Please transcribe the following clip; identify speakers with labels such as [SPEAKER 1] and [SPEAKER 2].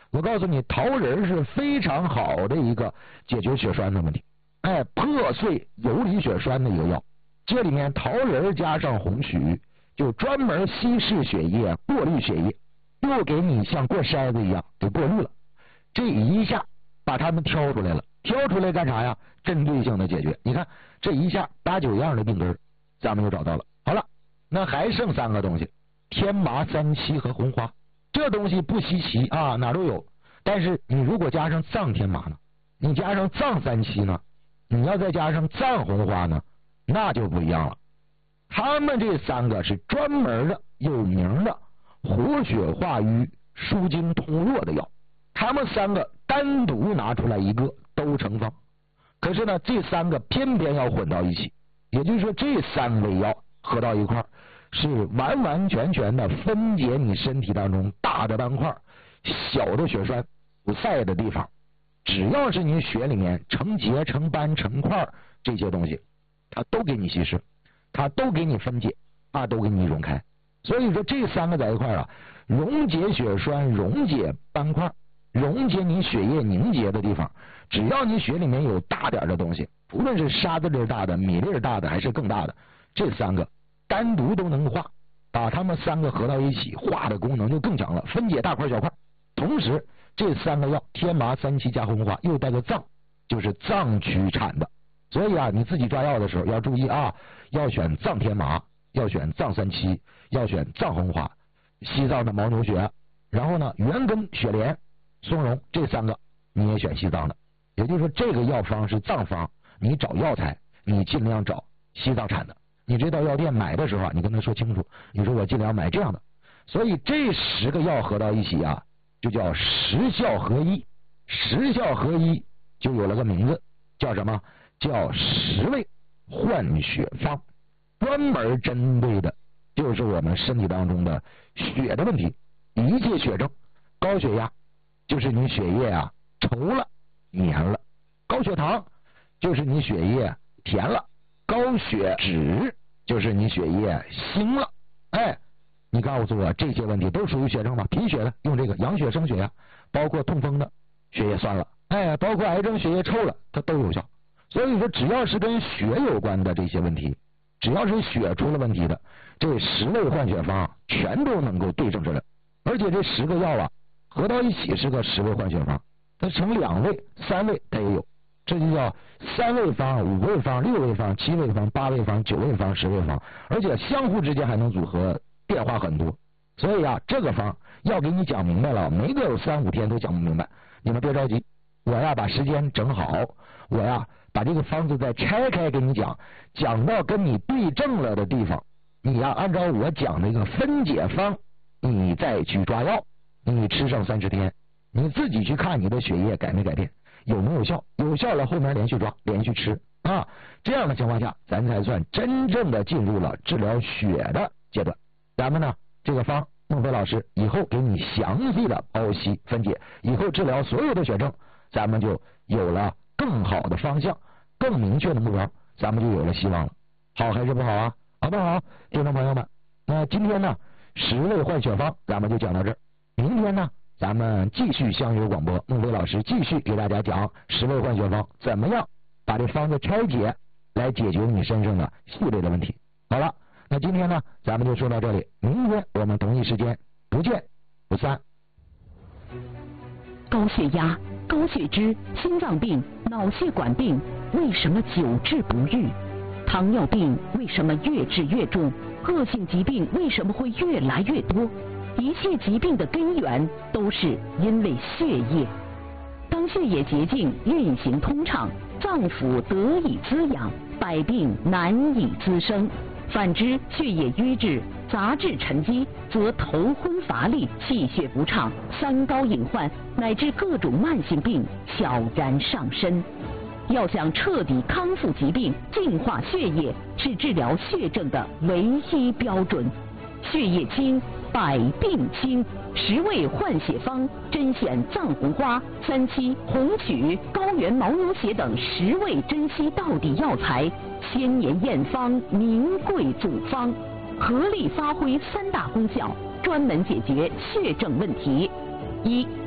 [SPEAKER 1] 我告诉你，桃仁是非常好的一个解决血栓的问题，破碎游离血栓的一个药。这里面桃仁加上红曲，就专门稀释血液、过滤血液，又给你像过筛子一样给过滤了。这一下把它们挑出来了，挑出来干啥呀？针对性的解决。你看这一下8、9样的病根咱们就找到了。好了，那还剩3个东西，天麻、三七和红花。这东西不稀奇啊，哪都有。但是你如果加上藏天麻呢，你加上藏三七呢，你要再加上藏红花呢，那就不一样了。他们这3个是专门的有名的活血化瘀、舒筋通络的药。他们3个单独拿出来一个都成方，可是呢这3个偏偏要混到一起，也就是说这3味药合到一块是完完全全的分解你身体当中大的斑块、小的血栓堵塞的地方。只要是你血里面成结、成斑、成块这些东西，它都给你稀释，它都给你分解，都给你溶开。所以说这3个在一块溶解血栓、溶解斑块、溶解你血液凝结的地方，只要你血里面有大点的东西，无论是沙子粒大的、米粒大的还是更大的，这3个单独都能化，把它们3个合到一起，化的功能就更强了，分解大块小块。同时这3个药天麻、三七加红花又带个藏，就是藏区产的。所以你自己抓药的时候要注意要选藏天麻，要选藏三七，要选藏红花。西藏的牦牛血，然后呢原根、雪莲、松茸这3个你也选西藏的。也就是说这个药方是藏方，你找药材你尽量找西藏产的。你这到药店买的时候你跟他说清楚，你说我尽量买这样的。所以这10个药合到一起就叫10效合一。10效合一就有了个名字，叫什么？叫10味换血方，专门针对的就是我们身体当中的血的问题，一切血症。高血压就是你血液稠了、黏了；高血糖就是你血液甜了；高血脂就是你血液腥了。你告诉我这些问题都属于血症吗？贫血的用这个养血生血呀，包括痛风的血液酸了，包括癌症血液臭了，它都有效。所以说只要是跟血有关的这些问题，只要是血出了问题的，这10味换血方全都能够对症治疗。而且这10个药合到一起是个10味换血方，它成2味、3味它也有，这就叫3味方、5味方、6味方、7味方、8味方、9味方、10味方，而且相互之间还能组合，变化很多。所以这个方要给你讲明白了，没个有3、5天都讲不明白。你们别着急，我把时间整好，我把这个方子再拆开给你讲，讲到跟你对症了的地方，你按照我讲的一个分解方，你再去抓药，你吃上30天，你自己去看你的血液改没改变，有没有效，有效了后面连续抓、连续吃这样的情况下，咱才算真正的进入了治疗血的阶段。咱们呢这个方，孟非老师以后给你详细的剖析分解，以后治疗所有的血症，咱们就有了更好的方向，更明确的目标，咱们就有了希望了。好还是不好好不好，听众朋友们？那今天呢10味换血方咱们就讲到这儿，明天呢咱们继续相约广播，孟非老师继续给大家讲10味换血方怎么样把这方子拆解来解决你身上的系列的问题。好了，那今天呢咱们就说到这里，明天我们同一时间不见不散。
[SPEAKER 2] 高血压、高血脂、心脏病、脑血管病为什么久治不愈？糖尿病为什么越治越重？恶性疾病为什么会越来越多？一切疾病的根源都是因为血液。当血液洁净、运行通畅，脏腑得以滋养，百病难以滋生。反之，血液瘀滞、杂质沉积，则头昏乏力、气血不畅、三高隐患乃至各种慢性病悄然上身。要想彻底康复疾病、净化血液，是治疗血症的唯一标准。血液清，百病清。10味换血方甄选藏红花、三七、红曲、高原牦牛血等10味珍稀道地药材，千年验方，名贵组方，合力发挥3大功效，专门解决血症问题。1.